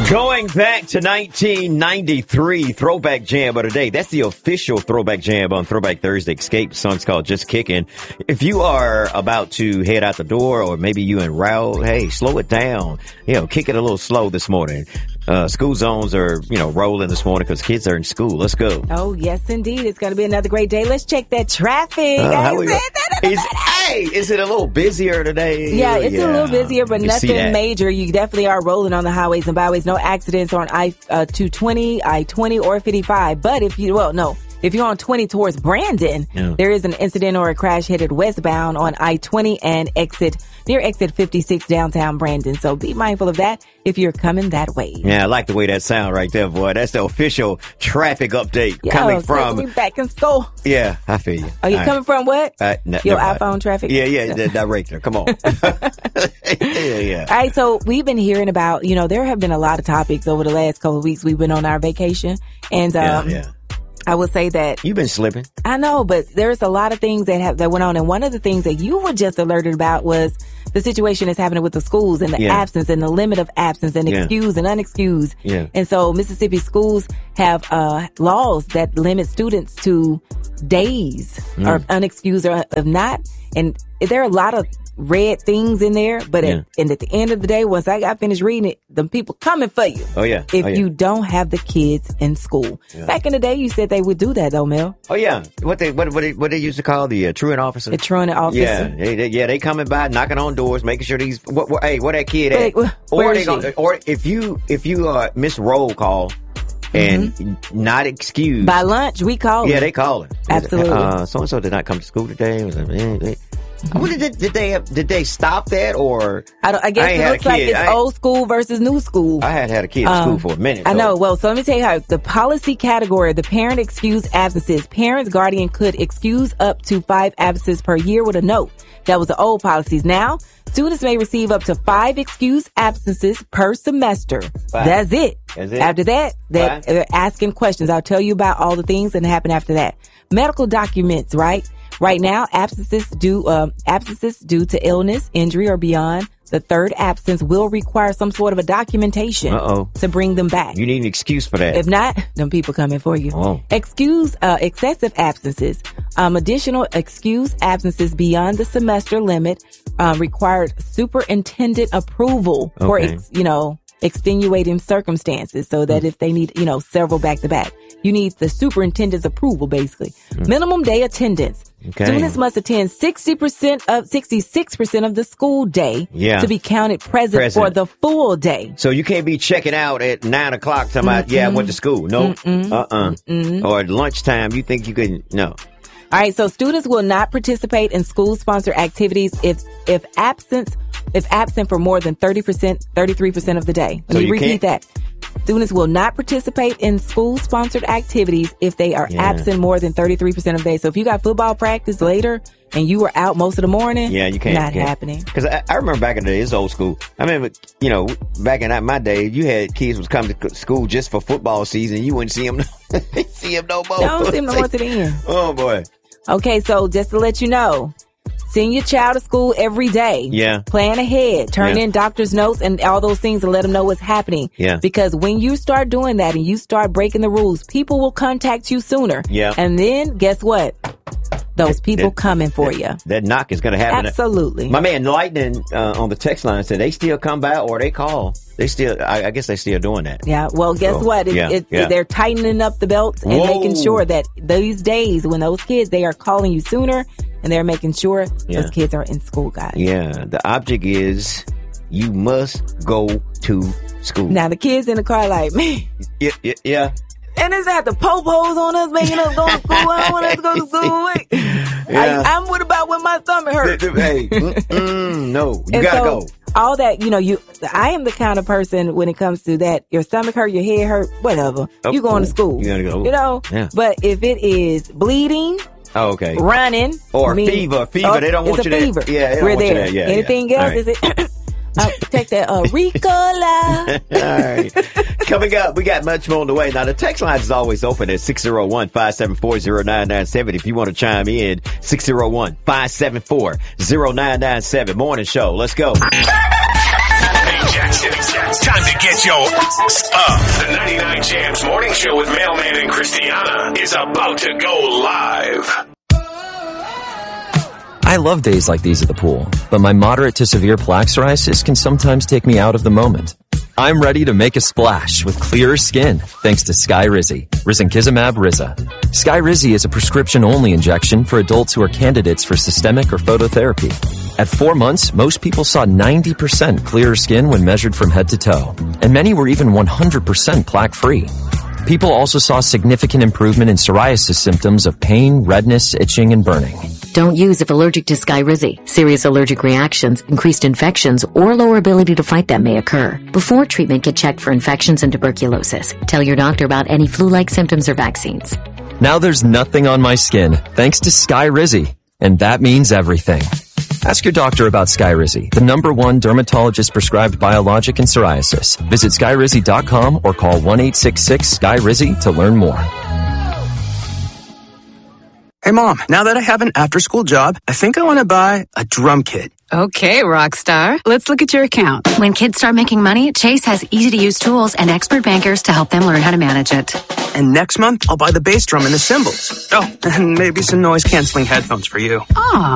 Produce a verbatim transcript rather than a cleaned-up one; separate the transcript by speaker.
Speaker 1: Going back to nineteen ninety-three, Throwback Jam of the day. That's the official Throwback Jam on Throwback Thursday. Escape. The song's called Just Kicking. If you are about to head out the door, or maybe you en route, hey, slow it down. You know, kick it a little slow this morning. Uh, school zones are, you know, rolling this morning because kids are in school. Let's go.
Speaker 2: Oh, yes, indeed. It's going to be another great day. Let's check that traffic.
Speaker 1: Uh,
Speaker 2: I
Speaker 1: said
Speaker 2: we,
Speaker 1: that is, hey, is it a little busier today?
Speaker 2: Yeah, it's yeah. a little busier, but nothing major. You definitely are rolling on the highways and byways. No accidents on I uh, two twenty, I twenty, or fifty-five. But if you, well, no. If you're on twenty towards Brandon, yeah. there is an incident or a crash headed westbound on I twenty and exit near exit fifty-six downtown Brandon. So be mindful of that if you're coming that way.
Speaker 1: Yeah, I like the way that sounds right there, boy. That's the official traffic update
Speaker 2: Yo,
Speaker 1: coming from.
Speaker 2: Me back in school.
Speaker 1: Yeah, I feel you.
Speaker 2: Are you
Speaker 1: All
Speaker 2: coming
Speaker 1: right.
Speaker 2: from what?
Speaker 1: Uh, n-
Speaker 2: Your iPhone traffic?
Speaker 1: Yeah, yeah, the director. Come on. yeah, yeah.
Speaker 2: All right, so we've been hearing about, you know, there have been a lot of topics over the last couple of weeks. We've been on our vacation. And, um,
Speaker 1: yeah, yeah.
Speaker 2: I would say that
Speaker 1: you've been slipping.
Speaker 2: I know, but there's a lot of things that have that went on, and one of the things that you were just alerted about was the situation that's happening with the schools and the yeah. absence and the limit of absence and excused yeah. and unexcused.
Speaker 1: Yeah.
Speaker 2: And so Mississippi schools have uh laws that limit students to days mm. or unexcused or of not, and there are a lot of red things in there, but
Speaker 1: yeah.
Speaker 2: at, and at the end of the day, once I got finished reading it, the people coming for you.
Speaker 1: Oh yeah.
Speaker 2: If
Speaker 1: oh, yeah.
Speaker 2: you don't have the kids in school. Yeah. Back in the day, you said they would do that though, Mel.
Speaker 1: Oh yeah. What they what what they, what they used to call the uh, truant officer.
Speaker 2: The truant officer.
Speaker 1: Yeah. They, they, yeah. They coming by, knocking on doors, making sure these. What, what, hey, where that kid at?
Speaker 2: Wait,
Speaker 1: or
Speaker 2: they
Speaker 1: gonna, or if you if you uh miss roll call. And mm-hmm. not excused.
Speaker 2: By lunch, we call
Speaker 1: Yeah,
Speaker 2: it.
Speaker 1: they call it.
Speaker 2: Absolutely.
Speaker 1: Uh, so-and-so did not come to school today. Was like, eh, eh. I wonder, did, did they did they stop that or?
Speaker 2: I, don't, I guess I it looks like it's old school versus new school.
Speaker 1: I had had a kid in
Speaker 2: um,
Speaker 1: school for a minute.
Speaker 2: I
Speaker 1: so.
Speaker 2: know. Well, so let me tell you how the policy category, the parent excused absences. Parents, guardian could excuse up to five absences per year with a note. That was the old policies. Now, students may receive up to five excused absences per semester.
Speaker 1: Five.
Speaker 2: That's it.
Speaker 1: That's it.
Speaker 2: After that, they're, they're asking questions. I'll tell you about all the things that happen after that. Medical documents, right? Right now, absences due um, absences due to illness, injury, or beyond the third absence will require some sort of a documentation
Speaker 1: Uh-oh.
Speaker 2: to bring them back.
Speaker 1: You need an excuse for that.
Speaker 2: If not, them people coming for you.
Speaker 1: Oh.
Speaker 2: Excuse uh, excessive absences. Um, additional excused absences beyond the semester limit um, required superintendent approval
Speaker 1: okay.
Speaker 2: for, ex, you know, extenuating circumstances, so that mm. if they need, you know, several back to back, you need the superintendent's approval, basically. Mm. Minimum day attendance.
Speaker 1: Okay.
Speaker 2: Students must attend sixty percent of, sixty-six percent of the school day
Speaker 1: yeah.
Speaker 2: to be counted present, present for the full day.
Speaker 1: So you can't be checking out at nine o'clock talking about, yeah, I went to school. No,
Speaker 2: Mm-mm.
Speaker 1: uh-uh.
Speaker 2: Mm-mm.
Speaker 1: Or at lunchtime, you think you could, no.
Speaker 2: All right, so students will not participate in school-sponsored activities if if absent if absent for more than thirty percent, thirty-three percent of the day. Let
Speaker 1: so
Speaker 2: me repeat
Speaker 1: can't?
Speaker 2: that. Students will not participate in school-sponsored activities if they are
Speaker 1: yeah.
Speaker 2: absent more than thirty-three percent of the day. So if you got football practice later and you were out most of the morning,
Speaker 1: yeah, you can't.
Speaker 2: Not
Speaker 1: can't.
Speaker 2: happening.
Speaker 1: Because I, I remember back in the day, it's old school. I remember, you know, back in my day, you had kids was coming to school just for football season. You wouldn't see them, see them no more.
Speaker 2: Don't see them no more to the end.
Speaker 1: Oh boy.
Speaker 2: Okay, so just to let you know, send your child to school every day.
Speaker 1: Yeah.
Speaker 2: Plan ahead. Turn
Speaker 1: yeah.
Speaker 2: in doctor's notes and all those things and let them know what's happening.
Speaker 1: Yeah.
Speaker 2: Because when you start doing that and you start breaking the rules, people will contact you sooner.
Speaker 1: Yeah.
Speaker 2: And then guess what? Those people
Speaker 1: that,
Speaker 2: coming for
Speaker 1: that,
Speaker 2: you.
Speaker 1: That knock is going to happen.
Speaker 2: Absolutely.
Speaker 1: My man Lightning uh, on the text line said they still come by or they call. They still, I, I guess they still doing that.
Speaker 2: Yeah. Well, guess
Speaker 1: so,
Speaker 2: what? It,
Speaker 1: yeah,
Speaker 2: it,
Speaker 1: yeah.
Speaker 2: They're tightening up the belts and
Speaker 1: Whoa.
Speaker 2: making sure that these days when those kids, they are calling you sooner and they're making sure
Speaker 1: yeah.
Speaker 2: those kids are in school, guys.
Speaker 1: Yeah. The object is you must go to school.
Speaker 2: Now the kids in the car like, man.
Speaker 1: Yeah. Yeah. yeah.
Speaker 2: And it's had the po-pos on us, making us go to school. I don't want us to go to school. Wait.
Speaker 1: Yeah.
Speaker 2: I, I'm what about when my stomach hurts?
Speaker 1: Hey, mm-mm, no, you
Speaker 2: and
Speaker 1: gotta
Speaker 2: so,
Speaker 1: go.
Speaker 2: All that, you know, you. I am the kind of person when it comes to that. Your stomach hurt, your head hurt, whatever.
Speaker 1: Oh,
Speaker 2: you going
Speaker 1: oh,
Speaker 2: to school.
Speaker 1: You gotta go.
Speaker 2: You know.
Speaker 1: Yeah.
Speaker 2: But if it is bleeding,
Speaker 1: oh, okay,
Speaker 2: running,
Speaker 1: or
Speaker 2: mean,
Speaker 1: fever, fever,
Speaker 2: oh,
Speaker 1: they don't want
Speaker 2: it's
Speaker 1: you
Speaker 2: a
Speaker 1: there.
Speaker 2: fever.
Speaker 1: Yeah, they don't
Speaker 2: we're
Speaker 1: want
Speaker 2: there.
Speaker 1: you there. Yeah,
Speaker 2: Anything
Speaker 1: yeah.
Speaker 2: else?
Speaker 1: Right.
Speaker 2: Is it? I'll take that uh, Ricola.
Speaker 1: All right. Coming up, we got much more on the way. Now, the text line is always open at six oh one, five seven four, oh nine nine seven. If you want to chime in, six oh one, five seven four, oh nine nine seven. Morning show. Let's go.
Speaker 3: Hey, Jackson. Time to get Get your up. The ninety-nine Jams Morning Show with Mailman and Christiana is about to go live.
Speaker 4: I love days like these at the pool, but my moderate to severe plaque psoriasis can sometimes take me out of the moment. I'm ready to make a splash with clearer skin thanks to Skyrizi, Risankizumab Riza. Skyrizi is a prescription-only injection for adults who are candidates for systemic or phototherapy. At four months, most people saw ninety percent clearer skin when measured from head to toe, and many were even one hundred percent plaque-free. People also saw significant improvement in psoriasis symptoms of pain, redness, itching, and burning.
Speaker 5: Don't use if allergic to Skyrizi. Serious allergic reactions, increased infections, or lower ability to fight them may occur. Before treatment, get checked for infections and tuberculosis. Tell your doctor about any flu-like symptoms or vaccines.
Speaker 4: Now there's nothing on my skin, thanks to Skyrizi, and that means everything. Ask your doctor about Skyrizi, the number one dermatologist-prescribed biologic in psoriasis. Visit Skyrizi dot com or call one eight six six S K Y R I Z Y to learn more.
Speaker 6: Hey, Mom, now that I have an after-school job, I think I want to buy a drum kit.
Speaker 7: Okay, Rockstar. Let's look at your account.
Speaker 8: When kids start making money, Chase has easy-to-use tools and expert bankers to help them learn how to manage it.
Speaker 6: And next month, I'll buy the bass drum and the cymbals. Oh, and maybe some noise-canceling headphones for you.
Speaker 7: Aw.